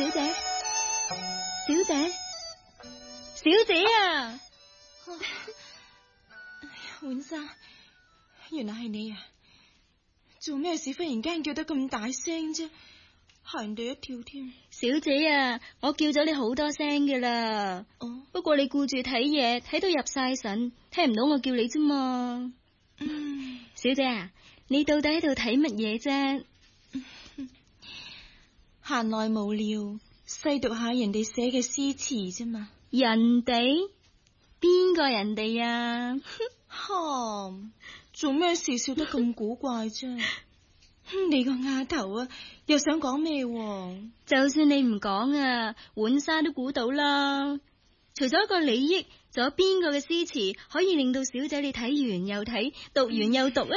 小姐，小姐，小姐啊！ 婉生，原來係你啊！做咩事忽然間叫得咁大聲啫？嚇人哋一跳添。 小姐啊，我叫咗你好多聲噶啦。不過你顧住睇嘢，睇到入晒神，聽唔到我叫你啫嘛。小姐啊，你到底喺度睇乜嘢啫？ 閒來無聊，細讀下人哋寫嘅詩詞啫嘛。 人哋？邊個人哋啊？ 做咩事笑得咁古怪啫？你個丫頭啊，又想講咩？ 就算你唔講啊，浣紗都估到啦。除咗一個李益，仲有邊個嘅詩詞可以令到小姐你睇完又睇，讀完又讀啊？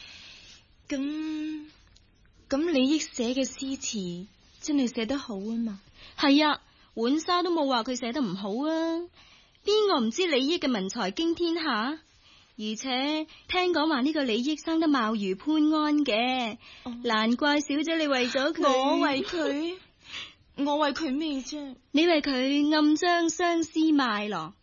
咁李益寫嘅詩詞真係寫得好啊嘛？ 係啊，浣紗都冇話佢寫得唔好啊。邊個唔知李益嘅文才驚天下？而且聽講話呢個李益生得貌如潘安嘅，難怪小姐你為咗佢。 我為佢咩啫？ 你為佢暗將相思賣咯。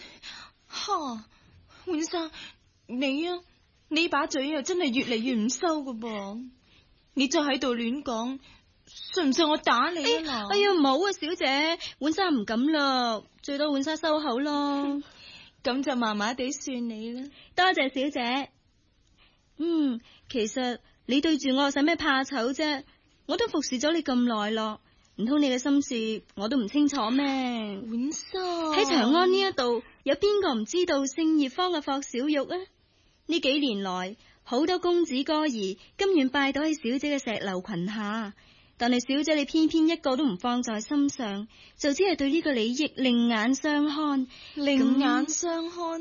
浣生，你把嘴又真係越嚟越唔收噶噃！你再喺度亂講，信唔信我打你啊？ 哎呀，唔好啊，小姐，浣紗唔敢啦，最多浣紗收口咯。 咁就麻麻地算你啦。 多謝小姐。其實你對住我使咩怕醜啫？我都服侍咗你咁耐咯，唔通你嘅心事我都唔清楚咩？ 浣紗， 喺長安呢一度，有邊個唔知道聖葉坊嘅霍小玉啊？呢幾年來，好多公子哥兒甘願拜倒喺小姐嘅石榴裙下，但係小姐你偏偏一個都唔放在心上，就只係對呢個李益另眼相看。 另眼相看。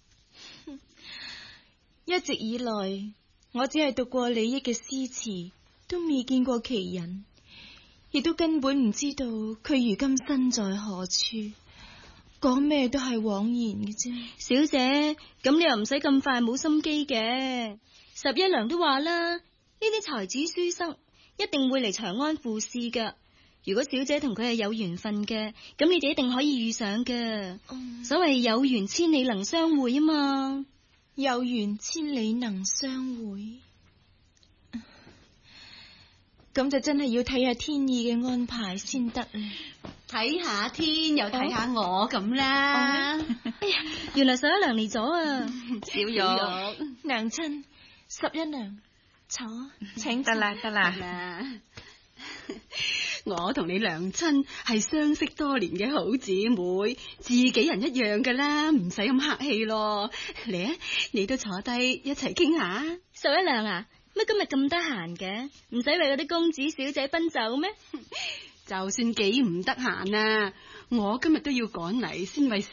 一直以來，我只係讀過李益嘅詩詞，都未見過其人，亦都根本唔知道佢如今身在何處。講咩都係枉然嘅啫。 小姐，咁你又唔使咁快冇心機嘅。十一娘都話啦，呢啲才子書生一定會嚟長安赴試噶。如果小姐同佢係有緣分嘅，咁你哋一定可以遇上嘅。所謂有緣千里能相會啊嘛。 有緣千里能相會，咁就真係要睇下天意嘅安排先得啦。 睇下天又睇下我咁啦。 哎呀，原來十一娘嚟咗啊！ 小玉， 娘親，十一娘，坐，請得啦。我同你娘親係相識多年嘅好姊妹，自己人一樣噶啦，唔使咁客氣咯。嚟啊，你都坐低一齊傾下。 十一娘啊，乜今日咁得閒嘅？唔使為嗰啲公子小姐奔走咩？ 就算幾唔得閒啊，我今日都要趕嚟先為